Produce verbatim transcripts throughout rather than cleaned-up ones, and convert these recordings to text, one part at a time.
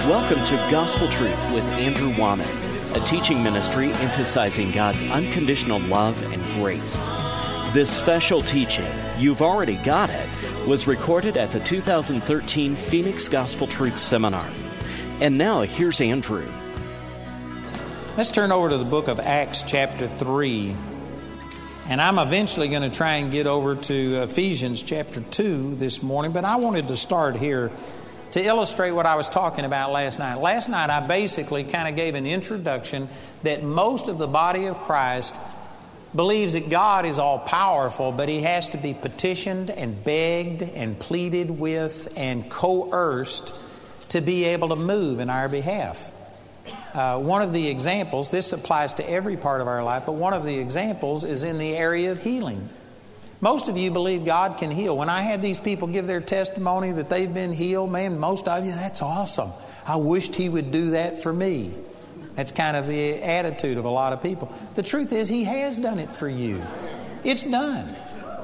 Welcome to Gospel Truth with Andrew Womack, a teaching ministry emphasizing God's unconditional love and grace. This special teaching, You've Already Got It, was recorded at the two thousand thirteen Phoenix Gospel Truth Seminar. And now, here's Andrew. Let's turn over to the book of Acts chapter three. And I'm eventually going to try and get over to Ephesians chapter two this morning, but I wanted to start here to illustrate what I was talking about last night. Last night I basically kind of gave an introduction that most of the body of Christ believes that God is all-powerful, but He has to be petitioned and begged and pleaded with and coerced to be able to move in our behalf. Uh, one of the examples, this applies to every part of our life, but one of the examples is in the area of healing. Most of you believe God can heal. When I had these people give their testimony that they've been healed, man, most of you, that's awesome. I wished He would do that for me. That's kind of the attitude of a lot of people. The truth is, He has done it for you. It's done.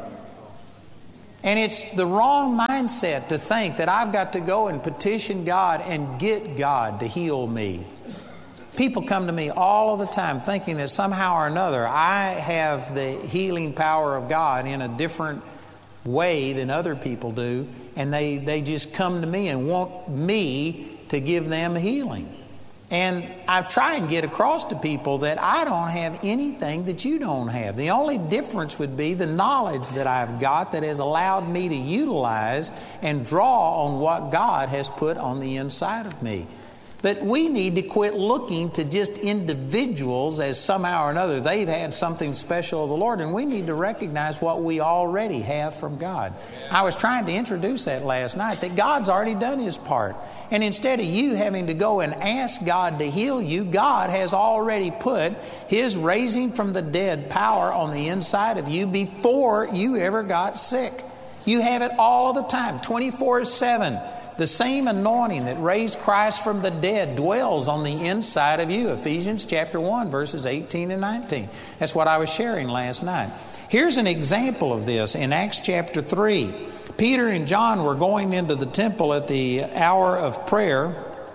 And it's the wrong mindset to think that I've got to go and petition God and get God to heal me. People come to me all of the time thinking that somehow or another I have the healing power of God in a different way than other people do, and they, they just come to me and want me to give them healing. And I try and get across to people that I don't have anything that you don't have. The only difference would be the knowledge that I've got that has allowed me to utilize and draw on what God has put on the inside of me. But we need to quit looking to just individuals as somehow or another they've had something special of the Lord, and we need to recognize what we already have from God. I was trying to introduce that last night, that God's already done His part. And instead of you having to go and ask God to heal you, God has already put His raising from the dead power on the inside of you before you ever got sick. You have it all of the time, twenty-four seven. The same anointing that raised Christ from the dead dwells on the inside of you. Ephesians chapter one, verses eighteen and nineteen. That's what I was sharing last night. Here's an example of this in Acts chapter three. Peter and John were going into the temple at the hour of prayer,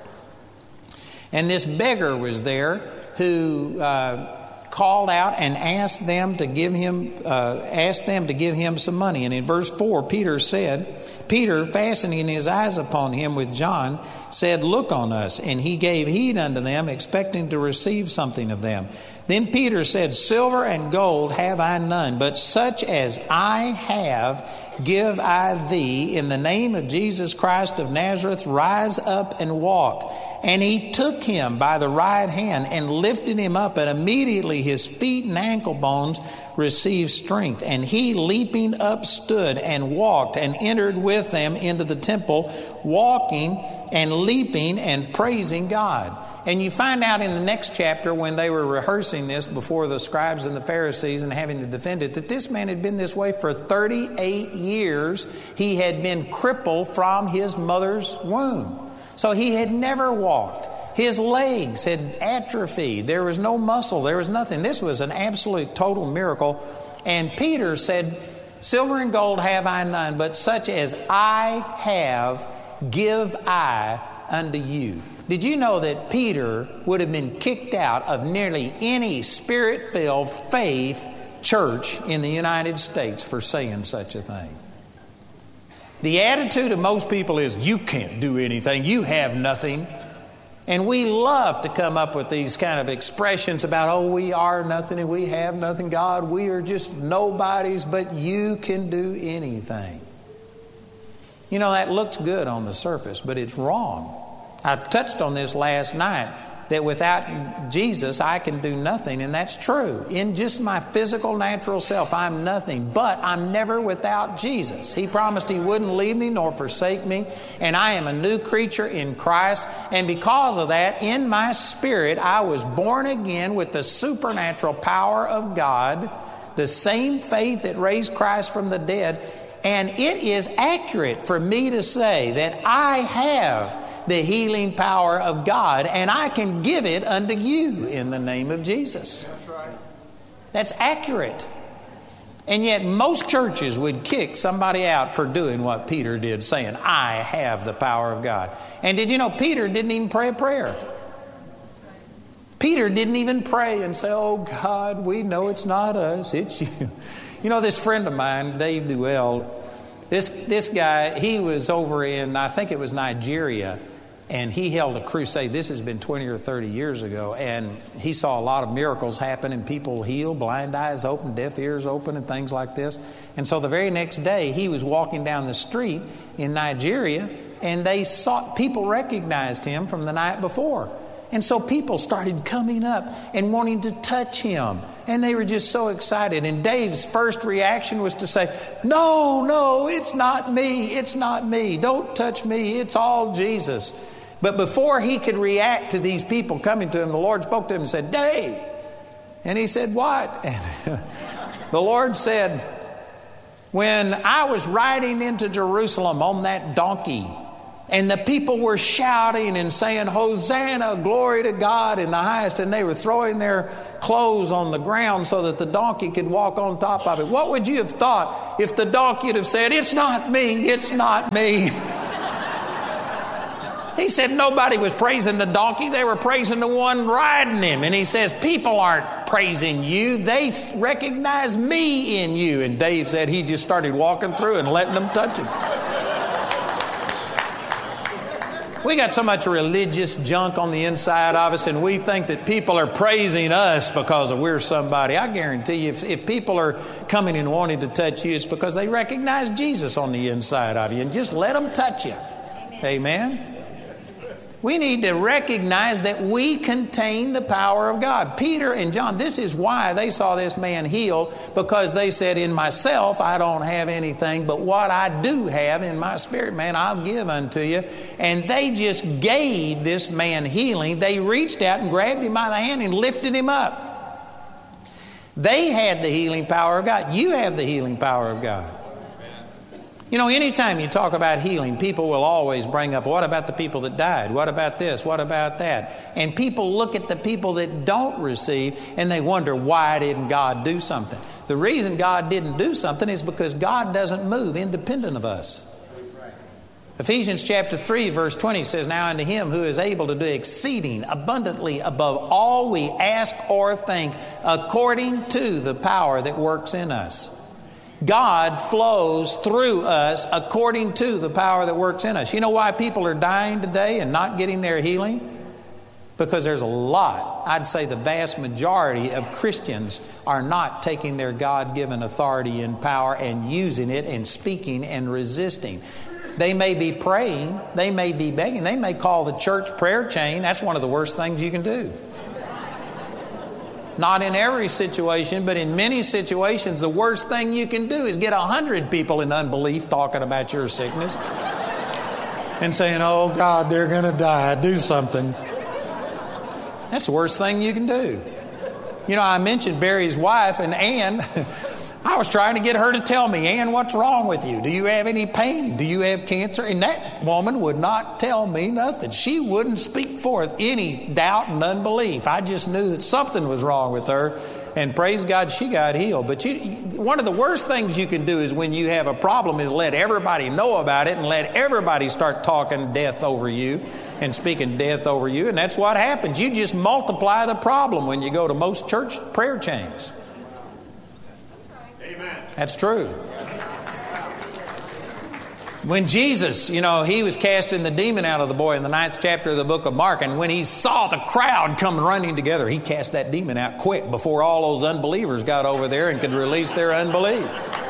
and this beggar was there who uh, called out and asked them to give him uh, asked them to give him some money. And in verse four, Peter said, Peter, fastening his eyes upon him with John, said, "Look on us." And he gave heed unto them, expecting to receive something of them. Then Peter said, "Silver and gold have I none, but such as I have give I thee. In the name of Jesus Christ of Nazareth, rise up and walk." And he took him by the right hand and lifted him up, and immediately his feet and ankle bones received strength. And he, leaping up, stood and walked and entered with them into the temple, walking and leaping and praising God. And you find out in the next chapter, when they were rehearsing this before the scribes and the Pharisees and having to defend it, that this man had been this way for thirty-eight years. He had been crippled from his mother's womb. So he had never walked. His legs had atrophied. There was no muscle. There was nothing. This was an absolute total miracle. And Peter said, "Silver and gold have I none, but such as I have give I unto you." Did you know that Peter would have been kicked out of nearly any Spirit-filled faith church in the United States for saying such a thing? The attitude of most people is, you can't do anything, you have nothing. And we love to come up with these kind of expressions about, oh, we are nothing and we have nothing. God, we are just nobodies, but you can do anything. You know, that looks good on the surface, but it's wrong. I touched on this last night, that without Jesus, I can do nothing, and that's true. In just my physical, natural self, I'm nothing, but I'm never without Jesus. He promised He wouldn't leave me nor forsake me, and I am a new creature in Christ, and because of that, in my spirit, I was born again with the supernatural power of God, the same faith that raised Christ from the dead, and it is accurate for me to say that I have the healing power of God, and I can give it unto you in the name of Jesus. That's right. That's accurate. And yet most churches would kick somebody out for doing what Peter did, saying, I have the power of God. And did you know Peter didn't even pray a prayer? Peter didn't even pray and say, oh God, we know it's not us, it's you. You know, this friend of mine, Dave Duell, this, this guy, he was over in, I think it was Nigeria, and he held a crusade. This has been twenty or thirty years ago. And he saw a lot of miracles happen and people healed, blind eyes open, deaf ears open, and things like this. And so the very next day, he was walking down the street in Nigeria, and they saw, people recognized him from the night before. And so people started coming up and wanting to touch him. And they were just so excited. And Dave's first reaction was to say, no, no, it's not me. It's not me. Don't touch me. It's all Jesus. But before he could react to these people coming to him, the Lord spoke to him and said, Dave. And he said, what? And the Lord said, when I was riding into Jerusalem on that donkey, and the people were shouting and saying, Hosanna, glory to God in the highest. And they were throwing their clothes on the ground so that the donkey could walk on top of it. What would you have thought if the donkey had said, it's not me, it's not me? He said nobody was praising the donkey. They were praising the one riding him. And he says, people aren't praising you. They recognize me in you. And Dave said he just started walking through and letting them touch him. We got so much religious junk on the inside of us, and we think that people are praising us because we're somebody. I guarantee you, if, if people are coming and wanting to touch you, it's because they recognize Jesus on the inside of you. And just let them touch you. Amen. Amen. We need to recognize that we contain the power of God. Peter and John, this is why they saw this man healed, because they said, in myself, I don't have anything, but what I do have in my spirit, man, I'll give unto you. And they just gave this man healing. They reached out and grabbed him by the hand and lifted him up. They had the healing power of God. You have the healing power of God. You know, anytime you talk about healing, people will always bring up, what about the people that died? What about this? What about that? And people look at the people that don't receive and they wonder, why didn't God do something? The reason God didn't do something is because God doesn't move independent of us. Ephesians chapter three verse twenty says, now unto him who is able to do exceeding abundantly above all we ask or think, according to the power that works in us. God flows through us according to the power that works in us. You know why people are dying today and not getting their healing? Because there's a lot, I'd say the vast majority of Christians are not taking their God-given authority and power and using it and speaking and resisting. They may be praying, they may be begging, they may call the church prayer chain. That's one of the worst things you can do. Not in every situation, but in many situations, the worst thing you can do is get a hundred people in unbelief talking about your sickness and saying, oh God, they're going to die. Do something. That's the worst thing you can do. You know, I mentioned Barry's wife, and Ann, I was trying to get her to tell me, Ann, what's wrong with you? Do you have any pain? Do you have cancer? And that woman would not tell me nothing. She wouldn't speak forth any doubt and unbelief. I just knew that something was wrong with her. And praise God, she got healed. But you, one of the worst things you can do is when you have a problem is let everybody know about it and let everybody start talking death over you and speaking death over you. And that's what happens. You just multiply the problem when you go to most church prayer chains. That's true. When Jesus, you know, he was casting the demon out of the boy in the ninth chapter of the book of Mark, and when he saw the crowd come running together, he cast that demon out quick before all those unbelievers got over there and could release their unbelief.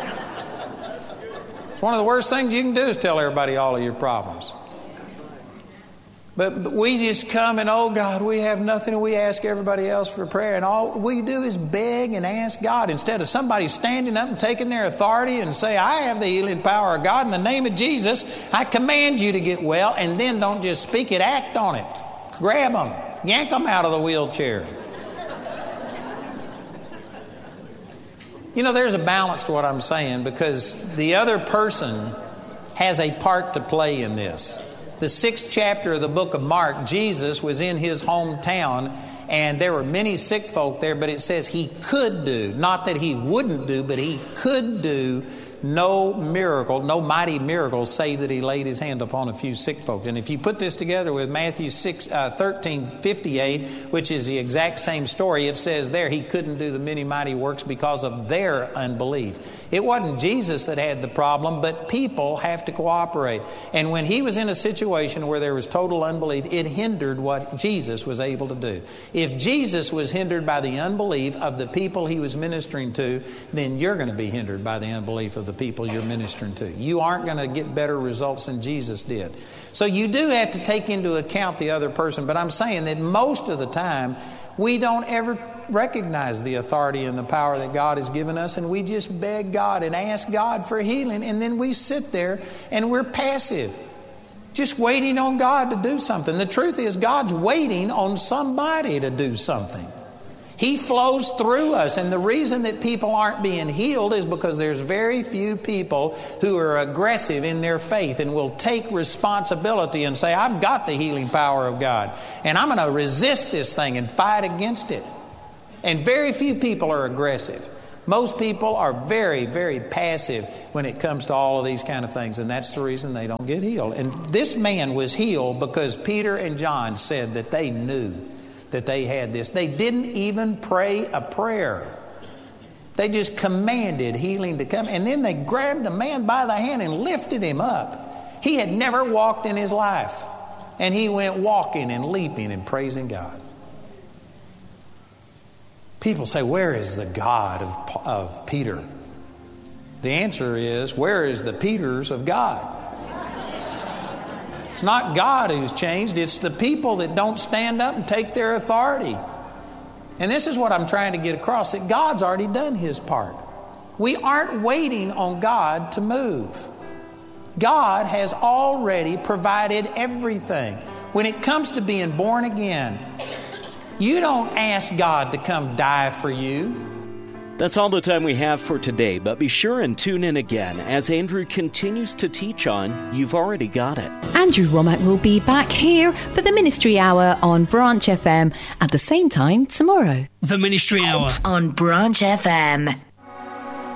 It's one of the worst things you can do is tell everybody all of your problems. But, but we just come and, oh God, we have nothing, and we ask everybody else for prayer. And all we do is beg and ask God instead of somebody standing up and taking their authority and say, I have the healing power of God. In the name of Jesus, I command you to get well. And then don't just speak it, act on it. Grab them, yank them out of the wheelchair. You know, there's a balance to what I'm saying, because the other person has a part to play in this. The sixth chapter of the book of Mark, Jesus was in his hometown, And there were many sick folk there, but it says he could do, not that he wouldn't do, but he could do no miracle, no mighty miracle, save that he laid his hand upon a few sick folk. And if you put this together with Matthew six, uh, thirteen fifty-eight, which is the exact same story, it says there he couldn't do the many mighty works because of their unbelief. It wasn't Jesus that had the problem, but people have to cooperate. And when he was in a situation where there was total unbelief, it hindered what Jesus was able to do. If Jesus was hindered by the unbelief of the people he was ministering to, then you're going to be hindered by the unbelief of the people you're ministering to. You aren't going to get better results than Jesus did. So you do have to take into account the other person, but I'm saying that most of the time we don't ever recognize the authority and the power that God has given us, and we just beg God and ask God for healing, and then we sit there and we're passive, just waiting on God to do something. The truth is, God's waiting on somebody to do something. He flows through us, and the reason that people aren't being healed is because there's very few people who are aggressive in their faith and will take responsibility and say, I've got the healing power of God, and I'm going to resist this thing and fight against it. And very few people are aggressive. Most people are very, very passive when it comes to all of these kind of things, and that's the reason they don't get healed. And this man was healed because Peter and John said that they knew that they had this. They didn't even pray a prayer. They just commanded healing to come, and then they grabbed the man by the hand and lifted him up. He had never walked in his life, and he went walking and leaping and praising God. People say, where is the God of, of Peter? The answer is, where is the Peters of God? It's not God who's changed. It's the people that don't stand up and take their authority. And this is what I'm trying to get across, that God's already done His part. We aren't waiting on God to move. God has already provided everything. When it comes to being born again, you don't ask God to come die for you. That's all the time we have for today, but be sure and tune in again as Andrew continues to teach on You've Already Got It. Andrew Wommack will be back here for the Ministry Hour on Branch F M at the same time tomorrow. The Ministry Hour on Branch F M.